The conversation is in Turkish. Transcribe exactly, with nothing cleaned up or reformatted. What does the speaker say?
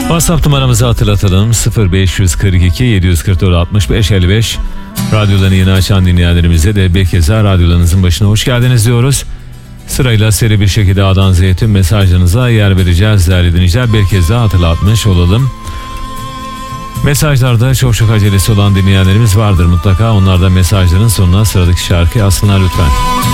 WhatsApp numaramızı hatırlatalım. sıfır beş kırk iki yedi yüz kırk dört altmış beş elli beş. Radyolarını yeni açan dinleyenlerimize de bir kez daha radyolarınızın başına hoş geldiniz diyoruz. Sırayla seri bir şekilde A'dan Z'ye tüm mesajlarınıza yer vereceğiz değerli dinleyiciler. Bir kez daha hatırlatmış olalım. Mesajlarda çok çok acelesi olan dinleyenlerimiz vardır mutlaka. Onlar da mesajların sonuna sıradaki şarkıyı alsınlar lütfen.